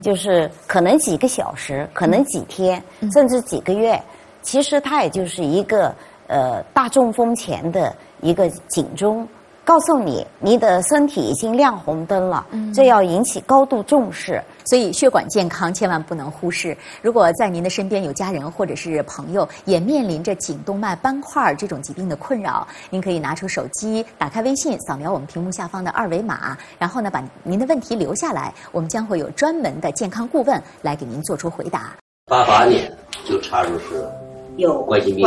就是可能几个小时，可能几天，甚至几个月，其实它也就是一个大中风前的一个警钟，告诉你你的身体已经亮红灯了，这要引起高度重视。 所以血管健康千万不能忽视。如果在您的身边有家人或者是朋友也面临着颈动脉斑块这种疾病的困扰，您可以拿出手机，打开微信，扫描我们屏幕下方的二维码，然后呢把您的问题留下来，我们将会有专门的健康顾问来给您做出回答。 88年就查出是有冠心病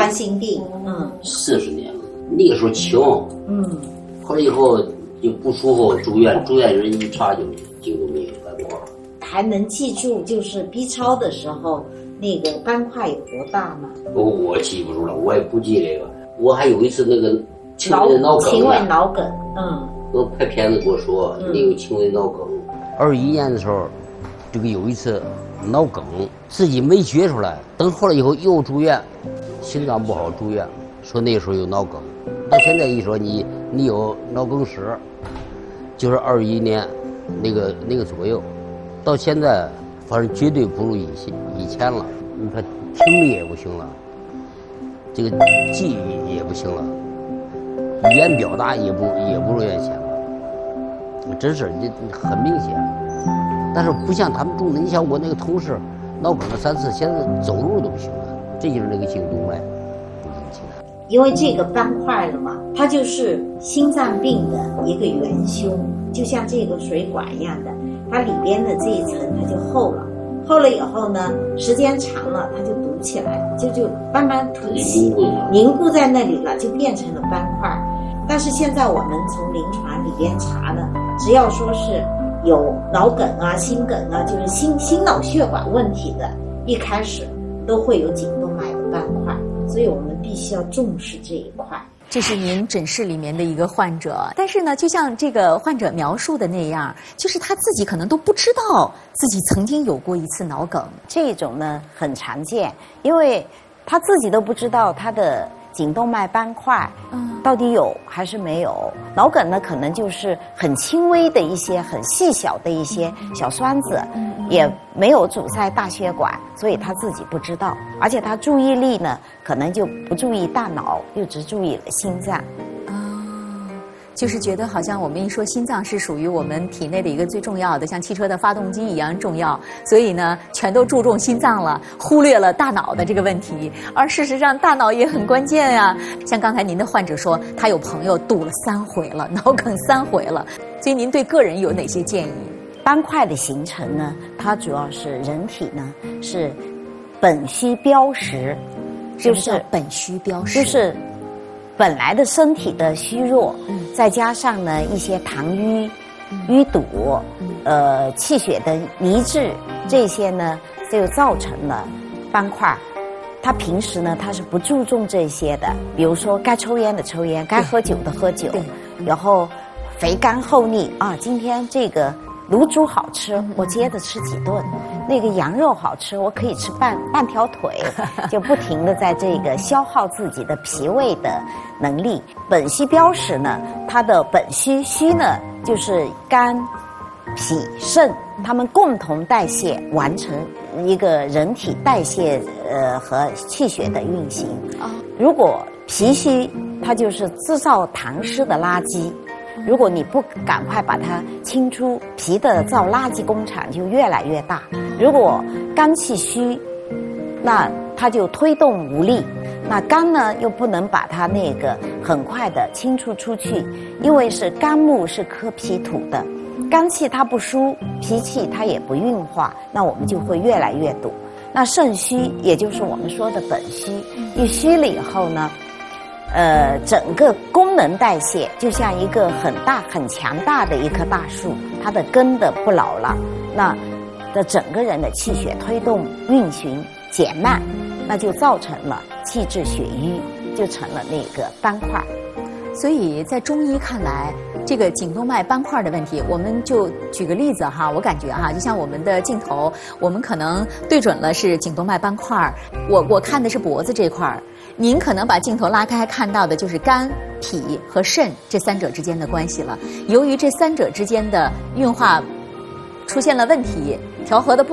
，40年了。那个时候轻，后来以后就不舒服，住院人一查就颈动脉斑块。 还能记住就是 B 超的时候那个斑块有多大吗？ 我记不住了，我也不记这个。我还有一次那个轻微脑梗， 轻微脑梗， 我拍片子给我说你有轻微脑梗。21年的时候，这个有一次脑梗，自己没觉出来，等后来以后又住院，心脏不好住院，说那时候有脑梗。到现在一说你有脑梗史，就是21年那个左右。到现在，反正绝对不如以前了。你看，听力也不行了，这个记忆也不行了，语言表达也不如原先了。真是你很明显。但是不像他们中的，你像我那个同事，脑梗了3次，现在走路都不行了。这就是那个颈动脉引起的。 因为这个斑块了嘛，它就是心脏病的一个元凶，就像这个水管一样的。它里边的这一层它就厚了以后呢，时间长了它就堵起来，就慢慢凸起，凝固在那里了，就变成了斑块。但是现在我们从临床里边查呢，只要说是有脑梗啊、心梗啊，就是心脑血管问题的，一开始都会有颈动脉的斑块，所以我们必须要重视这一块。 这是您诊室里面的一个患者，但是呢，就像这个患者描述的那样，就是他自己可能都不知道自己曾经有过一次脑梗。 这种呢很常见，因为他自己都不知道他的颈动脉斑块到底有还是没有。脑梗呢可能就是很轻微的一些很细小的一些小栓子，也没有阻塞大血管，所以他自己不知道，而且他注意力呢可能就不注意大脑，就只注意了心脏。 就是觉得好像我们一说心脏是属于我们体内的一个最重要的，像汽车的发动机一样重要，所以呢全都注重心脏了，忽略了大脑的这个问题。而事实上大脑也很关键呀。像刚才您的患者说，他有朋友堵了3回了，脑梗3回了，所以您对个人有哪些建议？ 斑块的形成呢，它主要是人体呢是本虚标实，就是本虚标实， 就是本来的身体的虚弱，再加上呢一些痰瘀、淤堵，气血的凝滞，这些呢就造成了斑块。他平时呢他是不注重这些的，比如说该抽烟的抽烟，该喝酒的喝酒，然后肥甘厚腻啊，今天这个卤煮好吃，我接着吃几顿；那个羊肉好吃，我可以吃半条腿，就不停的在这个消耗自己的脾胃的能力。本虚标实呢，它的本虚呢，就是肝、脾、肾，它们共同代谢，完成一个人体代谢和气血的运行。如果脾虚，它就是制造痰湿的垃圾。如果你不赶快把它清出，脾的造垃圾工厂就越来越大。如果肝气虚，那它就推动无力，那肝呢又不能把它那个很快的清除出去，因为是肝木是克脾土的，肝气它不疏，脾气它也不运化，那我们就会越来越堵。那肾虚也就是我们说的本虚，一虚了以后呢，整个功能代谢就像一个很大很强大的一棵大树，它的根的不牢了，那的整个人的气血推动运行减慢，那就造成了气滞血瘀，就成了那个斑块。 所以在中医看来，这个颈动脉斑块的问题，我们就举个例子哈，我感觉哈，就像我们的镜头，我们可能对准了是颈动脉斑块，我看的是脖子这块，您可能把镜头拉开看到的就是肝、脾和肾这3者之间的关系了。由于这3者之间的运化出现了问题， 调和的